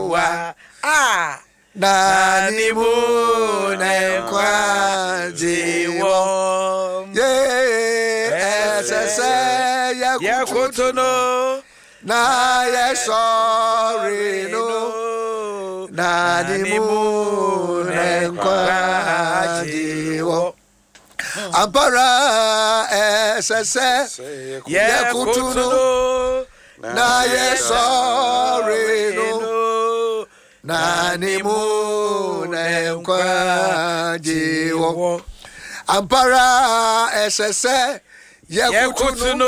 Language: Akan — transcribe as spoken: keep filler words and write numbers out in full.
Yehowa ah na ni mu na kwa jiwo ye esese yakutuno na ye sorry no na ni mu na kwa jiwo ampara esese yakutuno na ye sorry no na ni mu na kwa jiwo ampara esese yekutuno